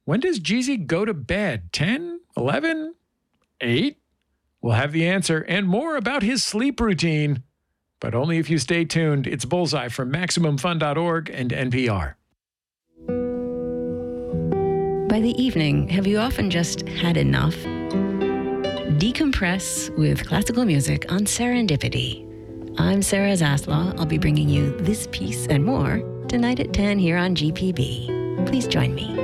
When does Jeezy go to bed? 10, 11, 8? We'll have the answer and more about his sleep routine, but only if you stay tuned. It's Bullseye from MaximumFun.org and NPR. By the evening, have you often just had enough? Decompress with classical music on Serendipity. I'm Sarah Zaslaw. I'll be bringing you this piece and more tonight at 10 here on GPB. Please join me.